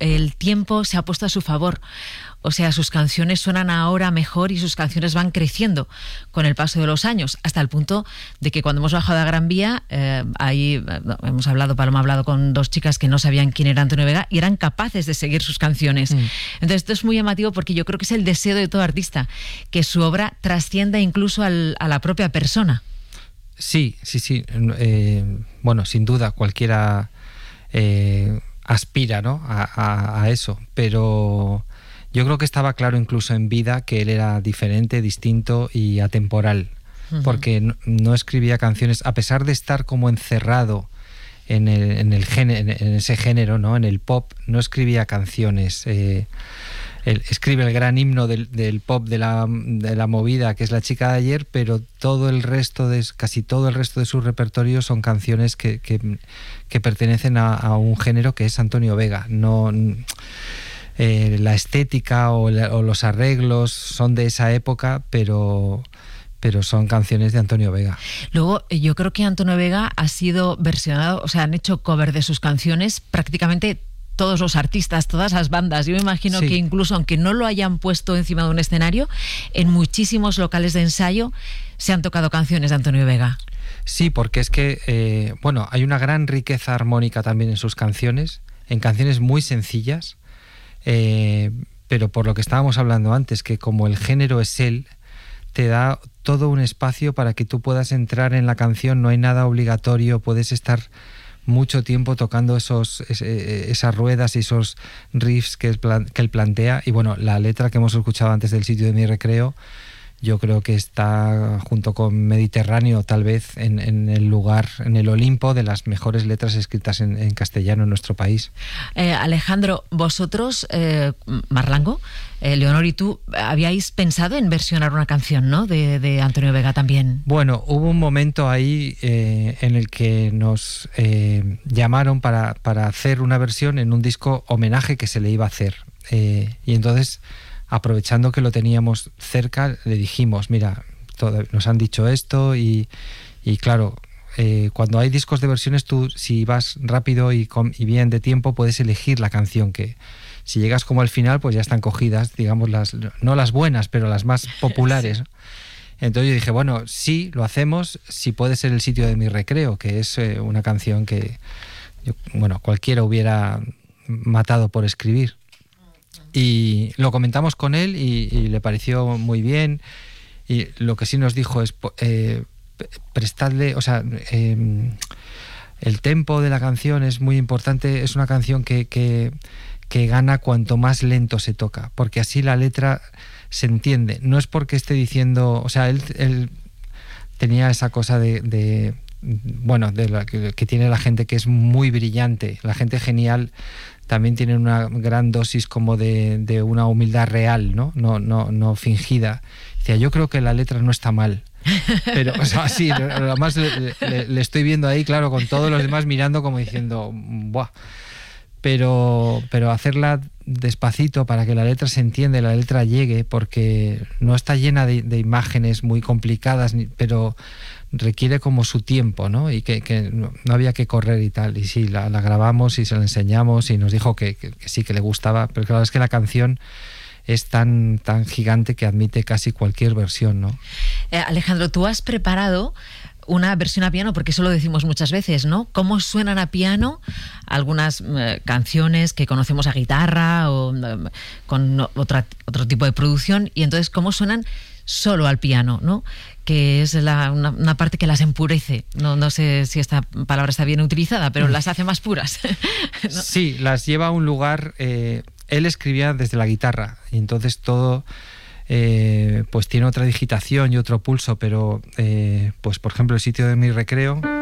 el tiempo se ha puesto a su favor. O sea, sus canciones suenan ahora mejor y sus canciones van creciendo con el paso de los años, hasta el punto de que cuando hemos bajado a Gran Vía, Paloma ha hablado con dos chicas que no sabían quién era Antonio Vega y eran capaces de seguir sus canciones. Entonces esto es muy llamativo porque yo creo que es el deseo de todo artista, que su obra trascienda incluso a la propia persona. Sí. Bueno, sin duda, cualquiera aspira, ¿no?, a eso, pero yo creo que estaba claro incluso en vida que él era diferente, distinto y atemporal, porque no escribía canciones, a pesar de estar como encerrado en ese género, ¿no?, en el pop, no escribía canciones. Él escribe el gran himno del pop de la movida, que es La chica de ayer, pero casi todo el resto de su repertorio son canciones que pertenecen a un género que es Antonio Vega. No, la estética o los arreglos son de esa época, pero son canciones de Antonio Vega. Luego, yo creo que Antonio Vega ha sido versionado, o sea, han hecho cover de sus canciones prácticamente todos los artistas, todas las bandas. Yo me imagino que incluso aunque no lo hayan puesto encima de un escenario, en muchísimos locales de ensayo se han tocado canciones de Antonio Vega. Sí, porque es que, hay una gran riqueza armónica también en sus canciones, en canciones muy sencillas, pero por lo que estábamos hablando antes, que como el género es él, te da todo un espacio para que tú puedas entrar en la canción, no hay nada obligatorio, puedes estar mucho tiempo tocando esas ruedas y esos riffs que él plantea. Y bueno, la letra que hemos escuchado antes del Sitio de mi recreo, yo creo que está junto con Mediterráneo tal vez en el lugar, en el Olimpo de las mejores letras escritas en castellano en nuestro país. Alejandro, vosotros, Marlango, Leonor y tú, habíais pensado en versionar una canción, ¿no?, de Antonio Vega también. Bueno, hubo un momento ahí en el que nos llamaron para hacer una versión en un disco homenaje que se le iba a hacer. Y entonces, aprovechando que lo teníamos cerca, le dijimos, mira, nos han dicho esto y claro, cuando hay discos de versiones, tú si vas rápido y bien de tiempo puedes elegir la canción que... Si llegas como al final, pues ya están cogidas, digamos, no las buenas, pero las más populares. Sí. Entonces yo dije, bueno, sí, lo hacemos, si puede ser El Sitio de mi recreo, que es una canción que cualquiera hubiera matado por escribir. Y lo comentamos con él y le pareció muy bien. Y lo que sí nos dijo es prestadle, el tempo de la canción es muy importante, es una canción que gana cuanto más lento se toca, porque así la letra se entiende. No es porque esté diciendo... O sea, él tenía esa cosa de la que tiene la gente, que es muy brillante. La gente genial también tiene una gran dosis como de una humildad real, no fingida. Decía, yo creo que la letra no está mal. Pero, sí, además le estoy viendo ahí, claro, con todos los demás mirando como diciendo, ¡buah! Pero hacerla despacito para que la letra se entienda, la letra llegue, porque no está llena de imágenes muy complicadas, pero requiere como su tiempo, ¿no? Y que no había que correr y tal. Y sí, la grabamos y se la enseñamos y nos dijo que sí, que le gustaba, pero claro, es que la canción es tan gigante que admite casi cualquier versión, ¿no? Alejandro, tú has preparado una versión a piano, porque eso lo decimos muchas veces, ¿no? ¿Cómo suenan a piano algunas canciones que conocemos a guitarra o con otro tipo de producción? Y entonces, ¿cómo suenan solo al piano, ¿no? Que es una parte que las empurece. No sé si esta palabra está bien utilizada, pero las hace más puras, ¿no? Sí, las lleva a un lugar... él escribía desde la guitarra y entonces todo... pues tiene otra digitación y otro pulso, pero pues por ejemplo El Sitio de mi recreo